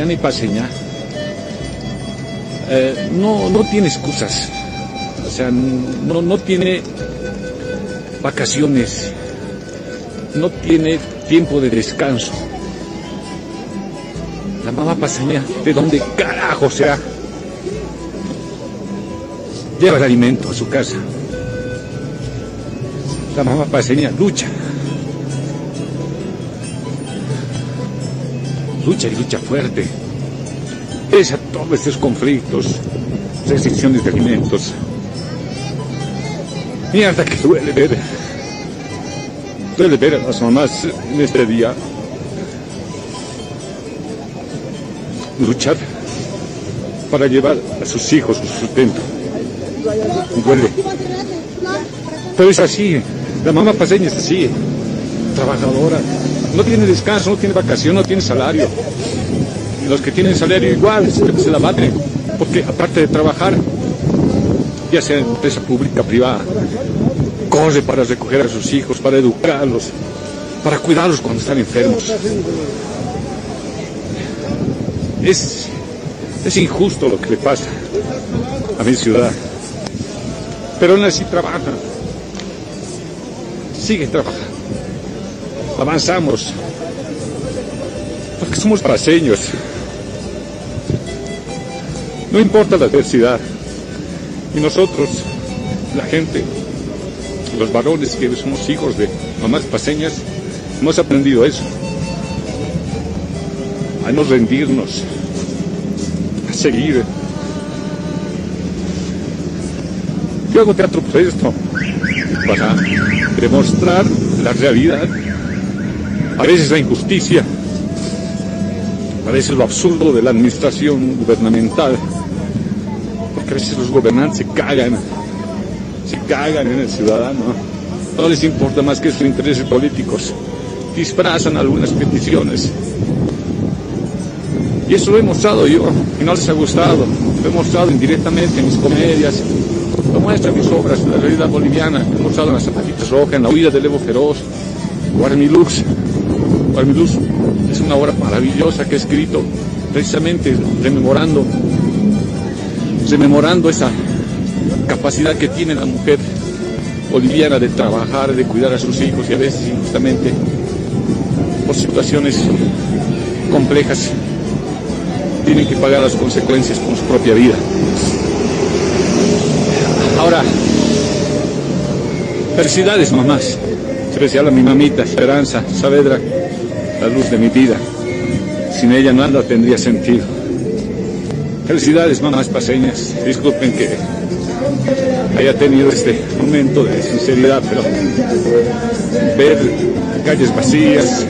boliviana y paseña no tiene excusas, o sea, no tiene vacaciones, no tiene tiempo de descanso. La mamá paseña, ¿de dónde carajo sea? Lleva el alimento a su casa. La mamá paseña lucha y lucha fuerte. Pese a todos estos conflictos, restricciones de alimentos. Mierda que duele ver a las mamás en este día luchar para llevar a sus hijos su sustento. Duele. Pero es así, la mamá paseña es así, trabajadora, no tiene descanso, no tiene vacación, no tiene salario. Y los que tienen salario igual, se la baten, porque aparte de trabajar, ya sea en empresa pública, privada, corre para recoger a sus hijos, para educarlos, para cuidarlos cuando están enfermos. Es injusto lo que le pasa a mi ciudad, pero aún así trabaja, sigue trabajando, avanzamos, porque somos paseños. No importa la adversidad, y nosotros, la gente, los varones que somos hijos de mamás paseñas, hemos aprendido eso, a no rendirnos, a seguir. Yo hago teatro por esto, para demostrar la realidad, a veces la injusticia, a veces lo absurdo de la administración gubernamental, porque a veces los gobernantes se cagan en el ciudadano, no les importa más que sus intereses políticos, disfrazan algunas peticiones. Y eso lo he mostrado yo, y no les ha gustado. Lo he mostrado indirectamente en mis comedias, lo muestro en mis obras, en la realidad boliviana. Lo he mostrado en Las Zapatitas Rojas, en La Huida del Evo Feroz, Guarmilux. Guarmilux es una obra maravillosa que he escrito precisamente rememorando esa capacidad que tiene la mujer boliviana de trabajar, de cuidar a sus hijos, y a veces injustamente por situaciones complejas tienen que pagar las consecuencias con su propia vida. Ahora, felicidades mamás, especial a mi mamita Esperanza Saavedra, la luz de mi vida. Sin ella nada tendría sentido. Felicidades mamás paseñas, disculpen que haya tenido este momento de sinceridad, pero ver calles vacías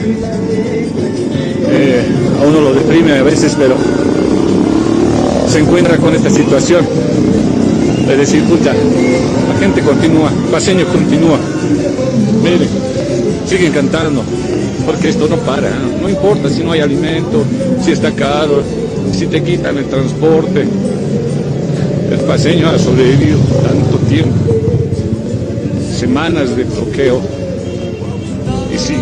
a uno lo deprime a veces, pero se encuentra con esta situación de decir, puta, la gente continúa, paseño continúa, miren, siguen cantando, porque esto no para, no importa si no hay alimento, si está caro, si te quitan el transporte. El paseño ha sobrevivido tanto tiempo, semanas de bloqueo, y sí,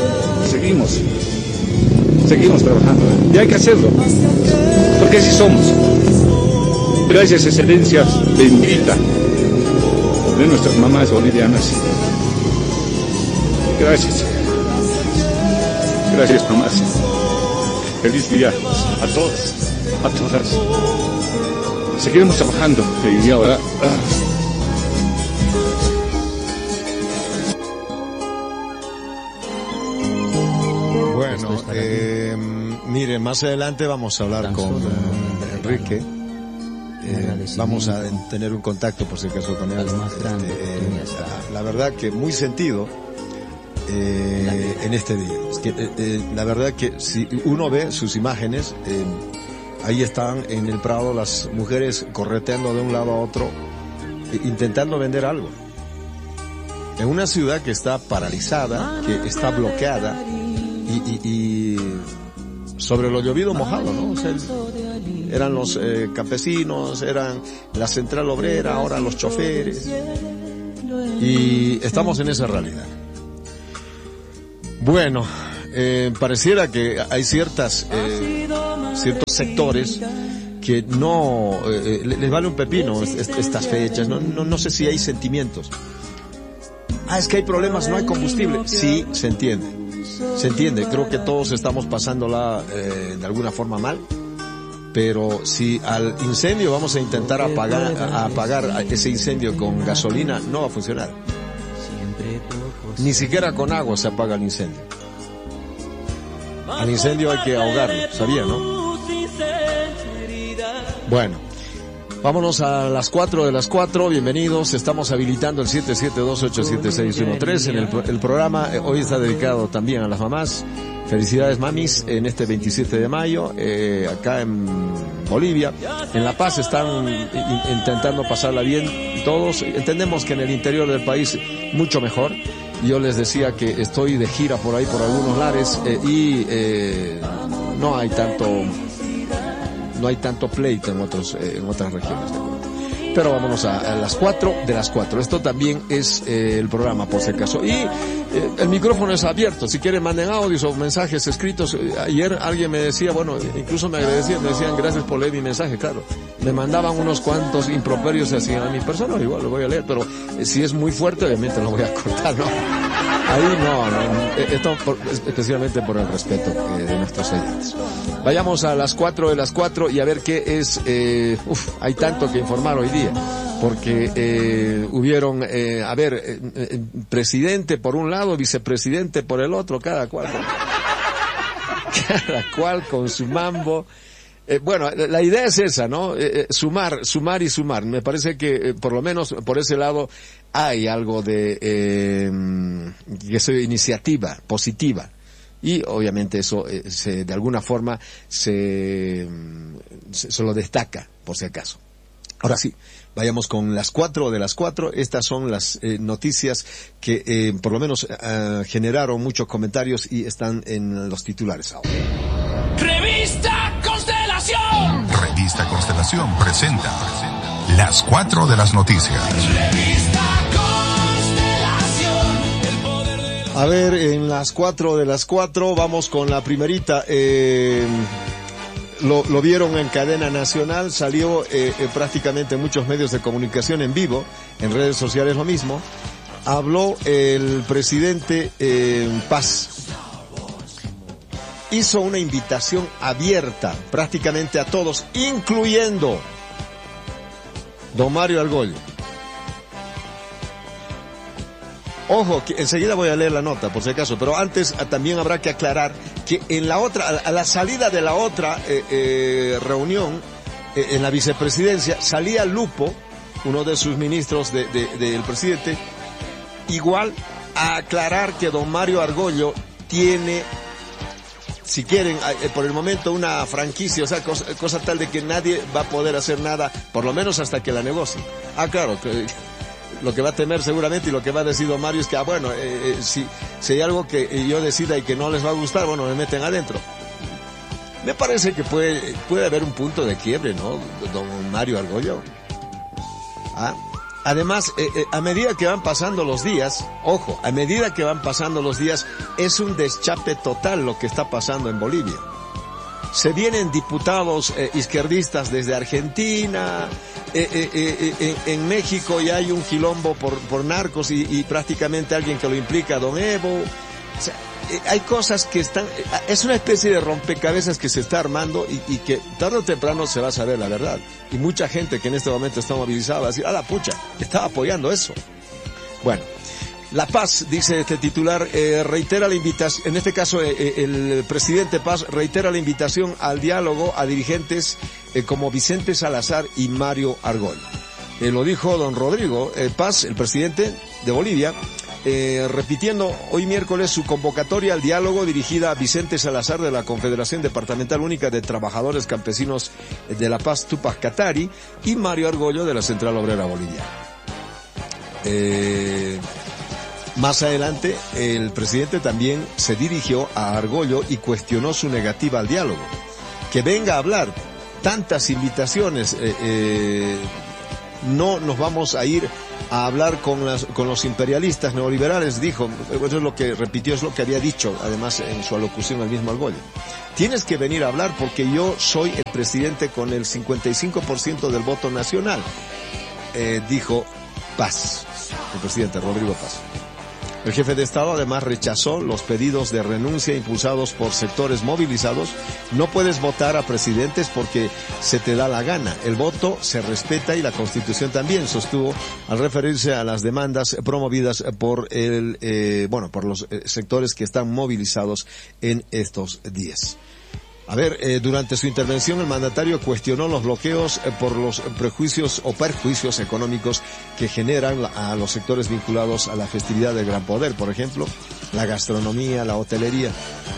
seguimos trabajando, y hay que hacerlo, porque así somos. Gracias a esa herencia bendita de nuestras mamás bolivianas. Gracias mamás. Feliz día a todos, a todas. Seguiremos trabajando, y ahora bueno, mire, más adelante vamos a hablar con Enrique. Vamos a tener un contacto por si acaso con él. La verdad que muy sentido en este día. La verdad que si uno ve sus imágenes, ahí están en el Prado las mujeres correteando de un lado a otro, intentando vender algo. En una ciudad que está paralizada, que está bloqueada, y sobre lo llovido mojado, ¿no? O sea, eran los campesinos, eran la central obrera, ahora los choferes, y estamos en esa realidad. Bueno, pareciera que hay ciertas ciertos sectores que no les vale un pepino estas fechas. No sé si hay sentimientos. Es que hay problemas, no hay combustible. Sí, se entiende. Creo que todos estamos pasándola de alguna forma mal. Pero si al incendio vamos a intentar apagar ese incendio con gasolina, no va a funcionar. Ni siquiera con agua se apaga el incendio. Al incendio hay que ahogarlo, ¿sabía, no? Bueno, vámonos a las 4 de las 4, bienvenidos, estamos habilitando el 772-87613 en el programa, hoy está dedicado también a las mamás. Felicidades mamis en este 27 de mayo, acá en Bolivia. En La Paz están intentando pasarla bien todos. Entendemos que en el interior del país mucho mejor. Yo les decía que estoy de gira por ahí, por algunos lares, y no hay tanto pleito en otras regiones. Pero vámonos a las 4 de las 4. Esto también es el programa, por si acaso. Y el micrófono es abierto. Si quieren, manden audios o mensajes escritos. Ayer alguien me decía, bueno, incluso me decían gracias por leer mi mensaje, claro. Me mandaban unos cuantos improperios hacia mi persona, igual lo voy a leer, pero si es muy fuerte, obviamente lo voy a cortar, ¿no? Ahí no, esto especialmente por el respeto de nuestros oyentes. Vayamos a las 4 de las 4 y a ver qué es, hay tanto que informar hoy día, porque hubieron, presidente por un lado, vicepresidente por el otro, cada cual con su mambo. Bueno, la idea es esa, ¿no? Sumar y sumar. Me parece que, por lo menos, por ese lado, hay algo de iniciativa positiva. Y, obviamente, eso, de alguna forma, se lo destaca, por si acaso. Ahora sí, vayamos con las 4 de las 4. Estas son las noticias que, por lo menos, generaron muchos comentarios y están en los titulares ahora. Revista Constelación presenta las 4 de las noticias. A ver, en las 4 de las 4 vamos con la primerita. Lo vieron en cadena nacional, salió prácticamente en muchos medios de comunicación en vivo, en redes sociales lo mismo. Habló el presidente Paz. Hizo una invitación abierta prácticamente a todos, incluyendo don Mario Argollo. Ojo, que enseguida voy a leer la nota, por si acaso, pero antes también habrá que aclarar que en la otra, a la salida de la otra reunión, en la vicepresidencia, salía Lupo, uno de sus ministros del presidente, igual a aclarar que don Mario Argollo tiene, si quieren, por el momento una franquicia, o sea, cosa tal de que nadie va a poder hacer nada, por lo menos hasta que la negocien. Claro, que lo que va a temer seguramente y lo que va a decir don Mario es que, si hay algo que yo decida y que no les va a gustar, bueno, me meten adentro. Me parece que puede haber un punto de quiebre, ¿no? Don Mario Argollo. Además, a medida que van pasando los días, ojo, a medida que van pasando los días, es un deschape total lo que está pasando en Bolivia. Se vienen diputados izquierdistas desde Argentina, en México ya hay un quilombo por narcos y prácticamente alguien que lo implica, don Evo. O sea, hay cosas que es una especie de rompecabezas que se está armando y que tarde o temprano se va a saber la verdad. Y mucha gente que en este momento está movilizada va a decir, la pucha, estaba apoyando eso. Bueno, La Paz, dice este titular, reitera la invitación, en este caso el presidente Paz reitera la invitación al diálogo a dirigentes como Vicente Salazar y Mario Argollo. Lo dijo don Rodrigo Paz, el presidente de Bolivia, repitiendo hoy miércoles su convocatoria al diálogo dirigida a Vicente Salazar de la Confederación Departamental Única de Trabajadores Campesinos de La Paz, Tupac Katari, y Mario Argollo de la Central Obrera Boliviana. Más adelante, el presidente también se dirigió a Argollo y cuestionó su negativa al diálogo. Que venga a hablar, tantas invitaciones, no nos vamos a ir a hablar con los imperialistas neoliberales, dijo, eso es lo que repitió, es lo que había dicho, además en su alocución al mismo Argollo. Tienes que venir a hablar porque yo soy el presidente con el 55% del voto nacional, dijo Paz, el presidente Rodrigo Paz. El jefe de Estado además rechazó los pedidos de renuncia impulsados por sectores movilizados. No puedes votar a presidentes porque se te da la gana. El voto se respeta y la Constitución también, sostuvo al referirse a las demandas promovidas por por los sectores que están movilizados en estos días. A ver, durante su intervención el mandatario cuestionó los bloqueos por los prejuicios o perjuicios económicos que generan a los sectores vinculados a la festividad del Gran Poder, por ejemplo, la gastronomía, la hotelería.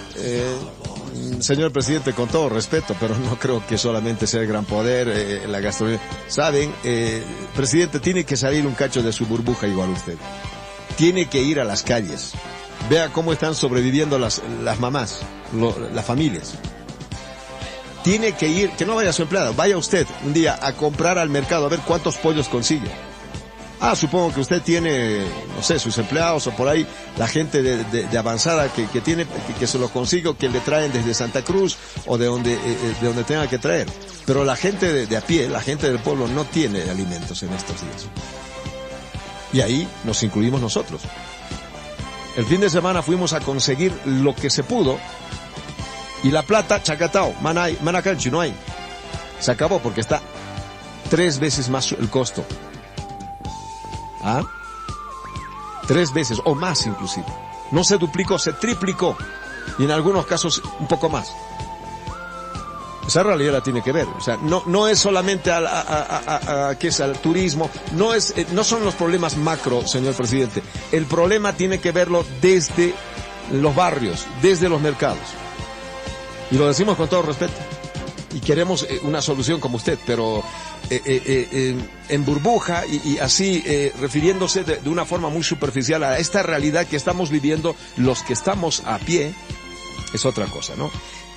Señor presidente, con todo respeto, pero no creo que solamente sea el Gran Poder, la gastronomía. Saben, presidente, tiene que salir un cacho de su burbuja igual usted. Tiene que ir a las calles. Vea cómo están sobreviviendo las mamás, las familias. Tiene que ir, que no vaya su empleado, vaya usted un día a comprar al mercado a ver cuántos pollos consigue. Supongo que usted tiene, no sé, sus empleados o por ahí la gente de avanzada que tiene, que se lo consigue o que le traen desde Santa Cruz o de donde tenga que traer. Pero la gente de a pie, la gente del pueblo no tiene alimentos en estos días. Y ahí nos incluimos nosotros. El fin de semana fuimos a conseguir lo que se pudo. Y la plata, chacatao, manacanchi, no hay. Se acabó porque está 3 veces más el costo. 3 veces o más inclusive. No se duplicó, se triplicó. Y en algunos casos un poco más. Esa realidad la tiene que ver. O sea, no es solamente que es al turismo, no son los problemas macro, señor presidente. El problema tiene que verlo desde los barrios, desde los mercados. Y lo decimos con todo respeto. Y queremos una solución como usted, pero en burbuja y así refiriéndose de una forma muy superficial a esta realidad que estamos viviendo los que estamos a pie, es otra cosa, ¿no?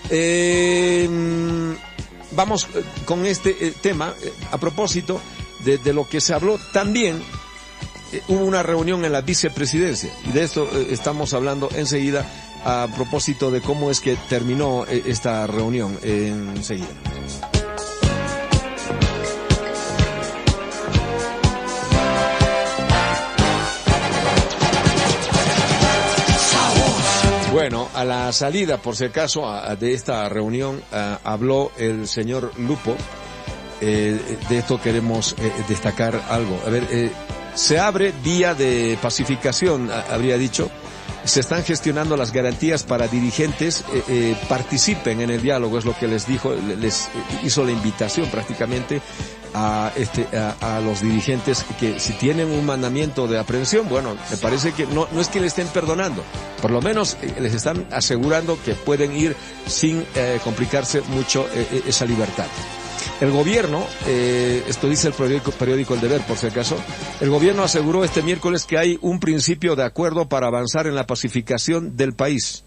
Vamos con este tema, a propósito de lo que se habló también. Hubo una reunión en la vicepresidencia y de esto estamos hablando enseguida a propósito de cómo es que terminó esta reunión enseguida. Bueno, a la salida, por si acaso, de esta reunión habló el señor Lupo. De esto queremos destacar algo. A ver, se abre vía de pacificación, habría dicho. Se están gestionando las garantías para dirigentes participen en el diálogo, es lo que les dijo, les hizo la invitación prácticamente a los dirigentes que si tienen un mandamiento de aprehensión, bueno, me parece que no es que le estén perdonando, por lo menos les están asegurando que pueden ir sin complicarse mucho esa libertad. El gobierno, esto dice el periódico El Deber, por si acaso, el gobierno aseguró este miércoles que hay un principio de acuerdo para avanzar en la pacificación del país.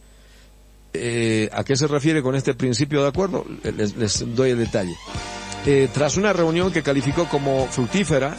¿A qué se refiere con este principio de acuerdo? Les doy el detalle. Tras una reunión que calificó como fructífera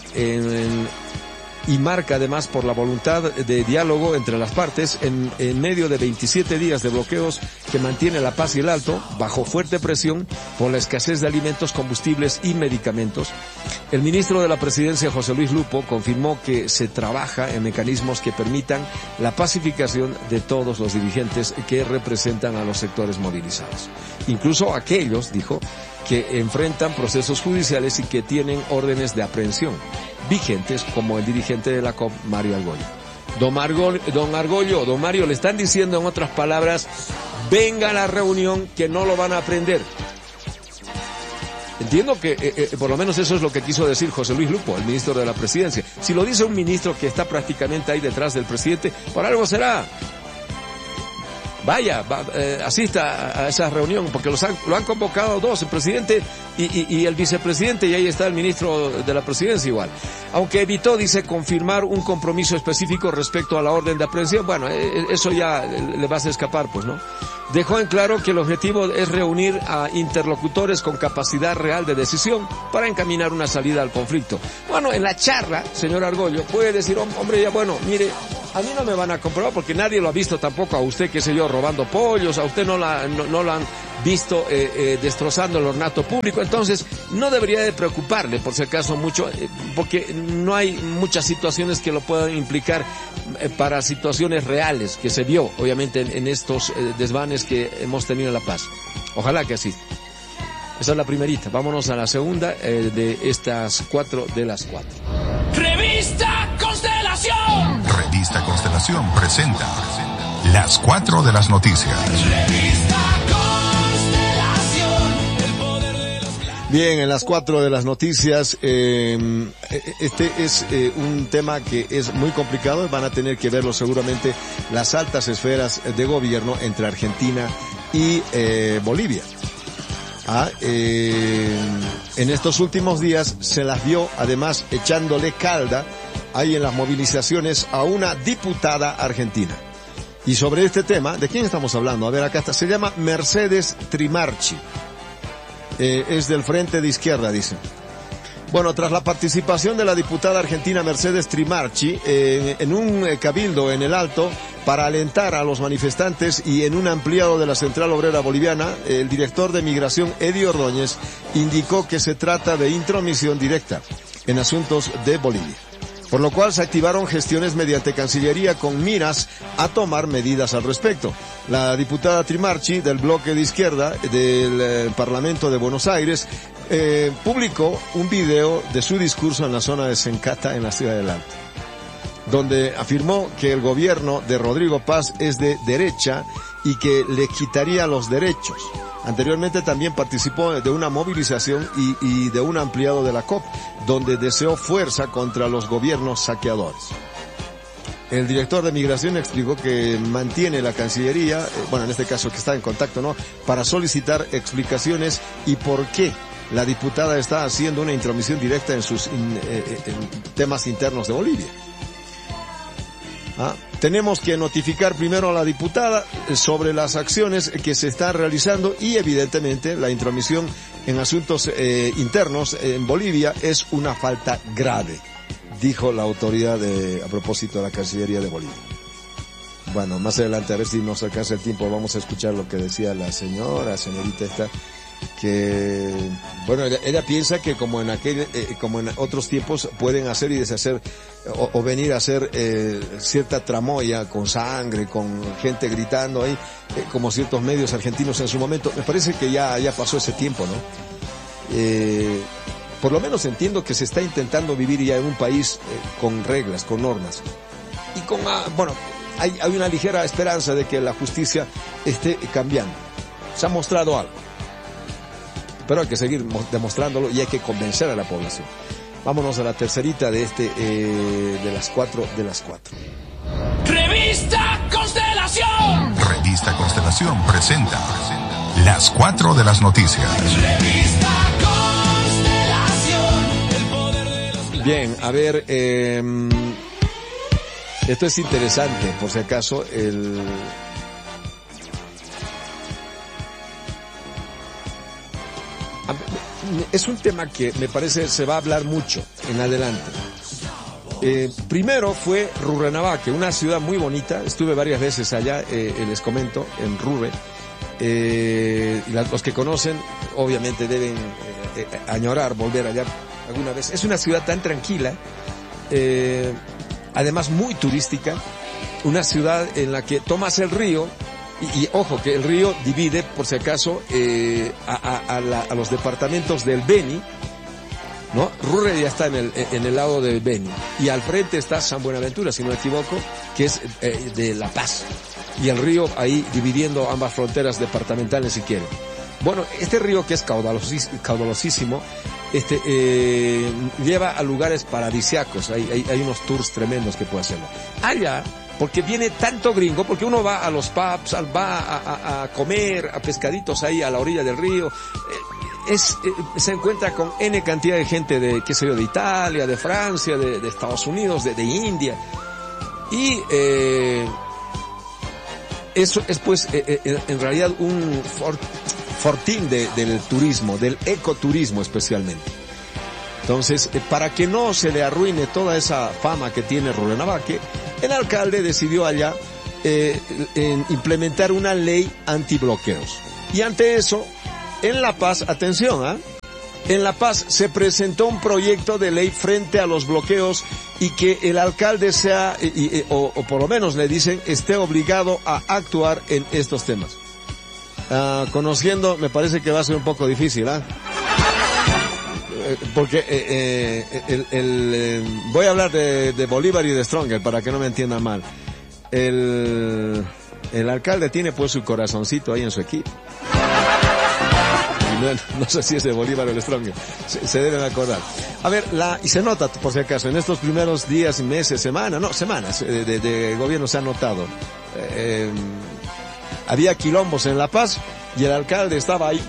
y marca además por la voluntad de diálogo entre las partes en medio de 27 días de bloqueos que mantiene la paz y el alto, bajo fuerte presión por la escasez de alimentos, combustibles y medicamentos. El ministro de la Presidencia, José Luis Lupo, confirmó que se trabaja en mecanismos que permitan la pacificación de todos los dirigentes que representan a los sectores movilizados. Incluso aquellos, dijo, que enfrentan procesos judiciales y que tienen órdenes de aprehensión vigentes, como el dirigente de la COP, Mario Argollo. Don Mario, le están diciendo en otras palabras, venga a la reunión que no lo van a aprender. Entiendo que por lo menos eso es lo que quiso decir José Luis Lupo, el ministro de la Presidencia. Si lo dice un ministro que está prácticamente ahí detrás del presidente, por algo será. Vaya, asista a esa reunión, porque lo han convocado dos, el presidente y el vicepresidente, y ahí está el ministro de la Presidencia igual. Aunque evitó, dice, confirmar un compromiso específico respecto a la orden de aprehensión, bueno, eso ya le vas a escapar, pues, ¿no? dejó en claro que el objetivo es reunir a interlocutores con capacidad real de decisión para encaminar una salida al conflicto. Bueno, en la charla, señor Argollo, puede decir, hombre, ya bueno, mire, a mí no me van a comprobar porque nadie lo ha visto tampoco a usted, qué sé yo, robando pollos, a usted no lo han visto destrozando el ornato público, entonces no debería de preocuparle, por si acaso mucho, porque no hay muchas situaciones que lo puedan implicar para situaciones reales que se vio, obviamente, en estos desvanes que hemos tenido en La Paz. Ojalá que así. Esa es la primerita. Vámonos a la segunda de estas 4 de las 4. Revista Constelación. Revista Constelación presenta las 4 de las noticias. Revista Constelación. El poder de los... Bien, en las 4 de las noticias, este es un tema que es muy complicado. Van a tener que verlo seguramente las altas esferas de gobierno entre Argentina y Bolivia. En estos últimos días se las vio además echándole calda ahí en las movilizaciones a una diputada argentina. Y sobre este tema, ¿de quién estamos hablando? A ver, acá está, se llama Mercedes Trimarchi. Es del Frente de Izquierda, dice. Bueno, tras la participación de la diputada argentina Mercedes Trimarchi en un cabildo en el Alto para alentar a los manifestantes y en un ampliado de la Central Obrera Boliviana, el director de Migración, Eddie Ordóñez, indicó que se trata de intromisión directa en asuntos de Bolivia, por lo cual se activaron gestiones mediante Cancillería con miras a tomar medidas al respecto. La diputada Trimarchi, del bloque de izquierda del Parlamento de Buenos Aires, publicó un video de su discurso en la zona de Sencata, en la ciudad del Alto, donde afirmó que el gobierno de Rodrigo Paz es de derecha y que le quitaría los derechos. Anteriormente también participó de una movilización y de un ampliado de la COP, donde deseó fuerza contra los gobiernos saqueadores. El director de Migración explicó que mantiene la Cancillería, en este caso que está en contacto, ¿no?, para solicitar explicaciones y por qué la diputada está haciendo una intromisión directa en sus en temas internos de Bolivia. Tenemos que notificar primero a la diputada sobre las acciones que se están realizando y evidentemente la intromisión en asuntos internos en Bolivia es una falta grave, dijo la autoridad a propósito de la Cancillería de Bolivia. Bueno, más adelante, a ver si nos alcanza el tiempo, vamos a escuchar lo que decía la señorita esta, que ella piensa que como en otros tiempos pueden hacer y deshacer o venir a hacer cierta tramoya con sangre, con gente gritando ahí, como ciertos medios argentinos en su momento. Me parece que ya pasó ese tiempo, ¿no? Por lo menos entiendo que se está intentando vivir ya en un país con reglas, con normas y con hay una ligera esperanza de que la justicia esté cambiando. Se ha mostrado algo, pero hay que seguir demostrándolo y hay que convencer a la población. Vámonos a la tercerita de de las 4 de las 4. Revista Constelación. Revista Constelación presenta las 4 de las noticias. Revista Constelación. El poder de los... Bien, a ver, esto es interesante, por si acaso, es un tema que me parece se va a hablar mucho en adelante. Primero fue Rurrenabaque, una ciudad muy bonita. Estuve varias veces allá, les comento, en Rurre. Los que conocen, obviamente deben añorar volver allá alguna vez. Es una ciudad tan tranquila, además muy turística, una ciudad en la que tomas el río. Y ojo, que el río divide, por si acaso, a los departamentos del Beni, ¿no? Rurre ya está en el lado del Beni. Y al frente está San Buenaventura, si no me equivoco, que es de La Paz. Y el río ahí dividiendo ambas fronteras departamentales, si quieren. Bueno, este río que es caudalosísimo, lleva a lugares paradisíacos. Hay unos tours tremendos que puede hacerlo. Allá, porque viene tanto gringo, porque uno va a los pubs, va a comer a pescaditos ahí a la orilla del río, se encuentra con N cantidad de gente de Italia, de Francia, de Estados Unidos, de India, y Eso es pues en realidad un fortín del turismo, del ecoturismo especialmente. Entonces, para que no se le arruine toda esa fama que tiene Rurrenabaque, el alcalde decidió allá implementar una ley antibloqueos. Y ante eso, en La Paz, atención, en La Paz se presentó un proyecto de ley frente a los bloqueos y que el alcalde sea, o por lo menos le dicen, esté obligado a actuar en estos temas. Conociendo, me parece que va a ser un poco difícil, porque voy a hablar de Bolívar y de Stronger para que no me entiendan mal. El alcalde tiene pues su corazoncito ahí en su equipo. No sé si es de Bolívar o el Stronger. Se deben acordar. A ver, y se nota, por si acaso, en estos primeros días, meses, semanas de gobierno se ha notado. Había quilombos en La Paz y el alcalde estaba ahí.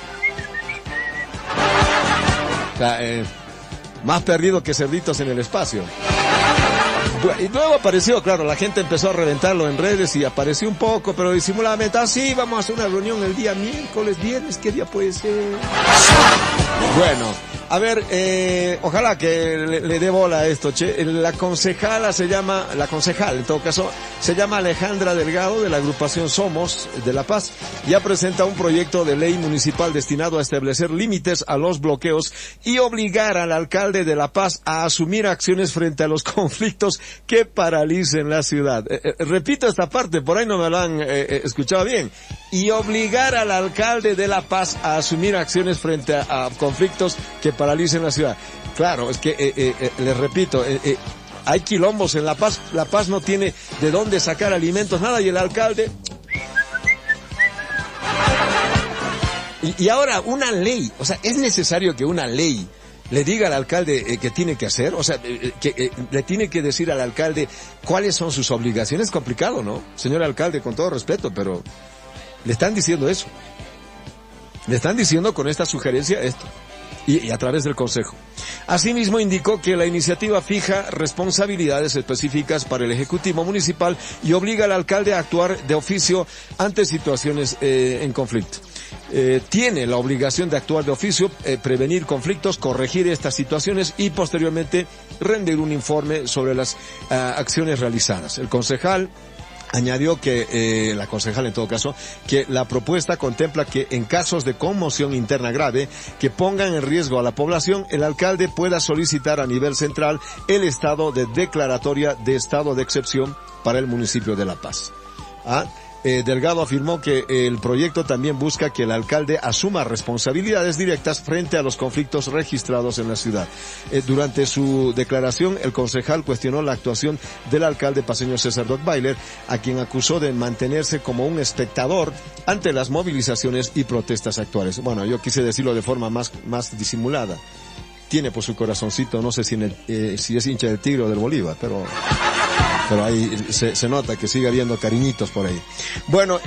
O sea, más perdido que cerditos en el espacio. Y luego apareció, claro, la gente empezó a reventarlo en redes y apareció un poco, pero disimuladamente, sí, vamos a hacer una reunión el día miércoles, viernes, ¿qué día puede ser? Bueno, a ver, ojalá que le dé bola a esto, che. La concejal en todo caso, se llama Alejandra Delgado, de la agrupación Somos de La Paz, y ha presentado un proyecto de ley municipal destinado a establecer límites a los bloqueos y obligar al alcalde de La Paz a asumir acciones frente a los conflictos que paralicen la ciudad. Repito esta parte, por ahí no me lo han escuchado bien. Y obligar al alcalde de La Paz a asumir acciones frente a conflictos que paralicen la ciudad. Claro, es que, les repito, hay quilombos en La Paz. La Paz no tiene de dónde sacar alimentos, nada, y el alcalde... Y ahora, una ley, o sea, ¿es necesario que una ley le diga al alcalde qué tiene que hacer? O sea, que le tiene que decir al alcalde cuáles son sus obligaciones. Es complicado, ¿no? Señor alcalde, con todo respeto, pero le están diciendo eso. Le están diciendo con esta sugerencia esto. Y a través del Consejo. Asimismo, indicó que la iniciativa fija responsabilidades específicas para el Ejecutivo Municipal y obliga al alcalde a actuar de oficio ante situaciones en conflicto. Tiene la obligación de actuar de oficio, prevenir conflictos, corregir estas situaciones y posteriormente rendir un informe sobre las acciones realizadas. El concejal añadió que, la concejal en todo caso, que la propuesta contempla que en casos de conmoción interna grave que pongan en riesgo a la población, el alcalde pueda solicitar a nivel central el estado de declaratoria de estado de excepción para el municipio de La Paz. Delgado afirmó que el proyecto también busca que el alcalde asuma responsabilidades directas frente a los conflictos registrados en la ciudad. Durante su declaración, el concejal cuestionó la actuación del alcalde paceño César Dockweiler, a quien acusó de mantenerse como un espectador ante las movilizaciones y protestas actuales. Bueno, yo quise decirlo de forma más disimulada. Tiene por su corazoncito, no sé si es hincha del Tigre o del Bolívar, pero ahí se nota que sigue habiendo cariñitos por ahí. Bueno,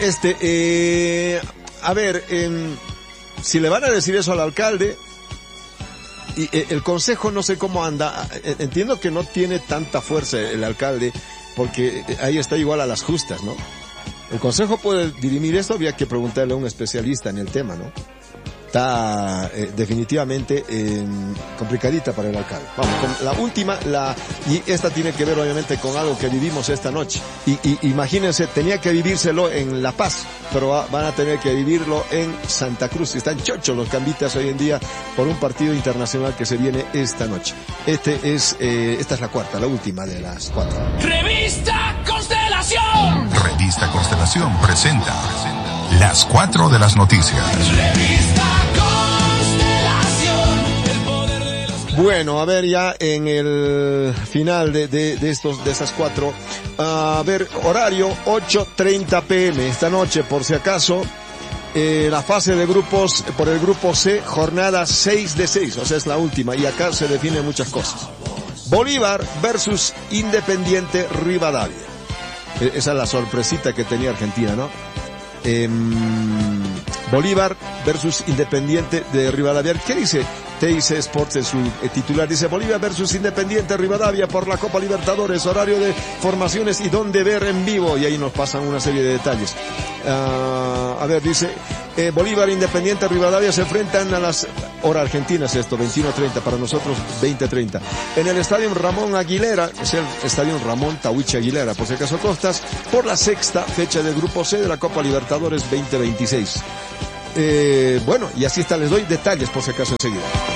a ver, si le van a decir eso al alcalde, y el consejo no sé cómo anda, entiendo que no tiene tanta fuerza el alcalde, porque ahí está igual a las justas, ¿no? El consejo puede dirimir esto, había que preguntarle a un especialista en el tema, ¿no? Está definitivamente complicadita para el alcalde. Vamos, con la última, y esta tiene que ver obviamente con algo que vivimos esta noche. Y imagínense, tenía que vivírselo en La Paz, pero van a tener que vivirlo en Santa Cruz. Están chochos los cambitas hoy en día por un partido internacional que se viene esta noche. Esta es la cuarta, la última de las 4. Revista Constelación. Revista Constelación presenta las 4 de las noticias. Revista Constelación. El poder de los... Bueno, a ver, ya en el final de esas 4, a ver, horario 8:30 p.m. esta noche, por si acaso, la fase de grupos, por el grupo C, jornada 6 de 6, o sea, es la última, y acá se definen muchas cosas. Bolívar versus Independiente Rivadavia. Esa es la sorpresita que tenía Argentina, ¿no? Bolívar versus Independiente de Rivadavia. ¿Qué dice? TIC Sports en su titular dice Bolivia versus Independiente Rivadavia por la Copa Libertadores, horario de formaciones y dónde ver en vivo, y ahí nos pasan una serie de detalles. A ver, dice Bolívar Independiente Rivadavia se enfrentan a las hora argentina, es esto, 21:30, para nosotros 20:30, en el estadio Ramón Aguilera, es el estadio Ramón Tahuichi Aguilera, por si acaso Costas, por la sexta fecha del Grupo C de la Copa Libertadores 2026. Bueno, y así está, les doy detalles por si acaso enseguida.